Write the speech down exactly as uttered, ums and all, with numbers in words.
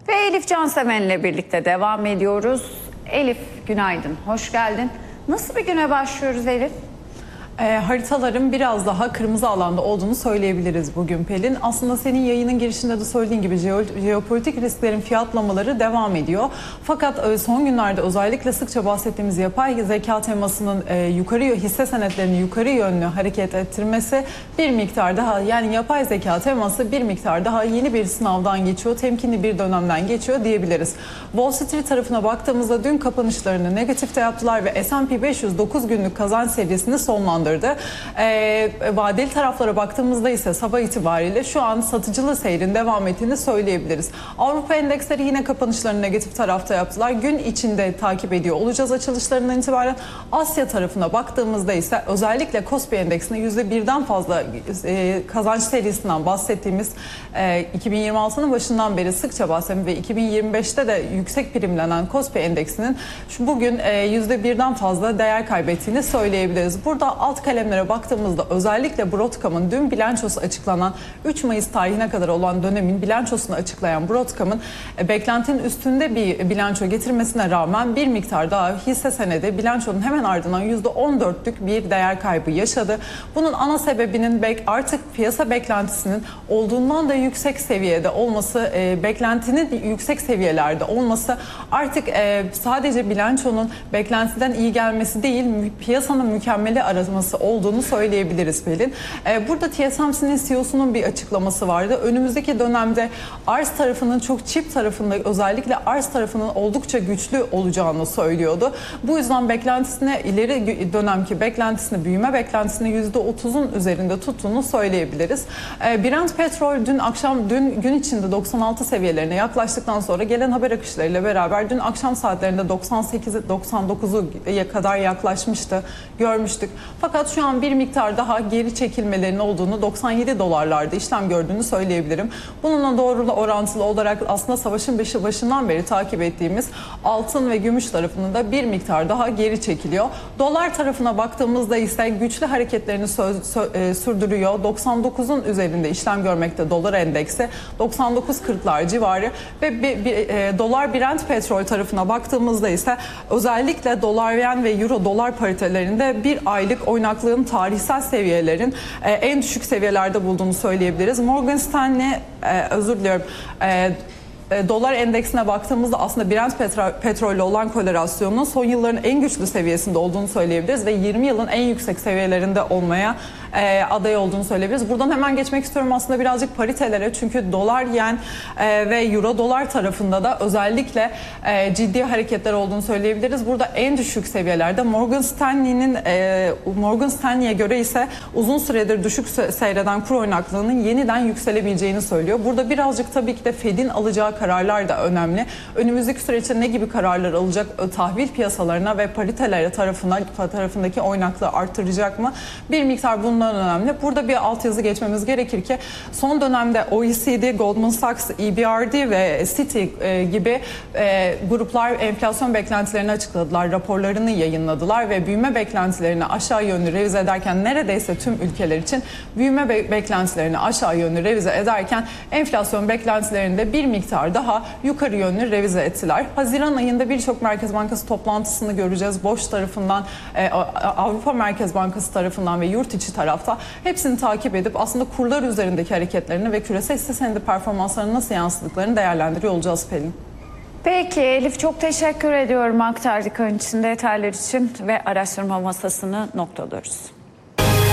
Ve Elif Canseven'le birlikte devam ediyoruz. Elif, günaydın, hoş geldin. Nasıl bir güne başlıyoruz Elif? E, haritaların biraz daha kırmızı alanda olduğunu söyleyebiliriz bugün Pelin. Aslında senin yayının girişinde de söylediğin gibi jeo, jeopolitik risklerin fiyatlamaları devam ediyor. Fakat e, son günlerde özellikle sıkça bahsettiğimiz yapay zeka temasının e, yukarı hisse senetlerini yukarı yönlü hareket ettirmesi bir miktar daha, yani yapay zeka teması bir miktar daha yeni bir sınavdan geçiyor, temkinli bir dönemden geçiyor diyebiliriz. Wall Street tarafına baktığımızda dün kapanışlarını negatifte yaptılar ve S and P beş yüz dokuz günlük kazanç seviyesini sonlandırdı. E, vadeli taraflara baktığımızda ise sabah itibariyle şu an satıcılı seyrin devam ettiğini söyleyebiliriz. Avrupa endeksleri yine kapanışlarını negatif tarafta yaptılar. Gün içinde takip ediyor olacağız açılışlarından itibaren. Asya tarafına baktığımızda ise özellikle Kospi endeksinde yüzde birden fazla e, kazanç serisinden bahsettiğimiz e, iki bin yirmi altının başından beri sıkça bahsettiğimiz ve iki bin yirmi beşte de yüksek primlenen Kospi endeksinin şu bugün e, yüzde birden fazla değer kaybettiğini söyleyebiliriz. Burada alt kalemlere baktığımızda özellikle Broadcom'un dün bilançosu açıklanan üç Mayıs tarihine kadar olan dönemin bilançosunu açıklayan Broadcom'un e, beklentinin üstünde bir bilanço getirmesine rağmen bir miktar daha hisse senedi bilançonun hemen ardından yüzde on dörtlük bir değer kaybı yaşadı. Bunun ana sebebinin artık piyasa beklentisinin olduğundan da yüksek seviyede olması, e, beklentinin yüksek seviyelerde olması, artık e, sadece bilançonun beklentiden iyi gelmesi değil, piyasanın mükemmeli araması olduğunu söyleyebiliriz Pelin. Ee, burada T S M C'nin C E O'sunun bir açıklaması vardı. Önümüzdeki dönemde arz tarafının çok çip tarafında, özellikle arz tarafının oldukça güçlü olacağını söylüyordu. Bu yüzden beklentisine, ileri dönemki beklentisini, büyüme beklentisini yüzde otuzun üzerinde tuttuğunu söyleyebiliriz. Ee, Brent petrol dün akşam, dün gün içinde doksan altı seviyelerine yaklaştıktan sonra gelen haber akışlarıyla beraber dün akşam saatlerinde doksan sekiz doksan dokuza kadar yaklaşmıştı, görmüştük. Fakat şu an bir miktar daha geri çekilmelerinin olduğunu, doksan yedi dolarlarda işlem gördüğünü söyleyebilirim. Bununla doğru orantılı olarak aslında savaşın başı başından beri takip ettiğimiz altın ve gümüş tarafının da bir miktar daha geri çekiliyor. Dolar tarafına baktığımızda ise güçlü hareketlerini söz, sö, e, sürdürüyor. doksan dokuzun üzerinde işlem görmekte dolar endeksi, doksan dokuz kırklar civarı ve bir, bir, e, dolar Brent petrol tarafına baktığımızda ise özellikle dolar yen ve euro dolar paritelerinde bir aylık oynaklığın tarihsel seviyelerin e, en düşük seviyelerde bulduğunu söyleyebiliriz. Morgan Stanley, e, özür diliyorum, e, e, dolar endeksine baktığımızda aslında Brent petrol, petrolle olan korelasyonun son yılların en güçlü seviyesinde olduğunu söyleyebiliriz ve yirmi yılın en yüksek seviyelerinde olmaya e, aday olduğunu söyleyebiliriz. Buradan hemen geçmek istiyorum aslında birazcık paritelere, çünkü dolar, yen e, ve euro dolar tarafında da özellikle e, ciddi hareketler olduğunu söyleyebiliriz. Burada en düşük seviyelerde Morgan Stanley'nin e, Morgan Stanley'e göre ise uzun süredir düşük seyreden kur oynaklığının yeniden yükselebileceğini söylüyor. Burada birazcık tabii ki de Fed'in alacağı kararlar da önemli. Önümüzdeki süreçte ne gibi kararlar alacak, tahvil piyasalarına ve paritelere tarafına, tarafındaki oynaklığı artıracak mı? Bir miktar bundan önemli. Burada bir altyazı geçmemiz gerekir ki son dönemde O E C D, Goldman Sachs, E B R D ve Citi e, gibi e, gruplar enflasyon beklentilerini açıkladılar, raporlarını yayınladılar ve büyüme beklentilerini aşağı yönlü revize ederken, neredeyse tüm ülkeler için büyüme be beklentilerini aşağı yönlü revize ederken enflasyon beklentilerini de bir miktar daha yukarı yönlü revize ettiler. Haziran ayında birçok Merkez Bankası toplantısını göreceğiz. Boş tarafından, e, Avrupa Merkez Bankası tarafından ve yurt içi tarafta hepsini takip edip aslında kurlar üzerindeki hareketlerini ve küresel hisse senedi performanslarını nasıl yansıdıklarını değerlendiriyor olacağız Pelin. Peki Elif, çok teşekkür ediyorum aktardıkların için, detaylar için ve araştırma masasını noktalıyoruz.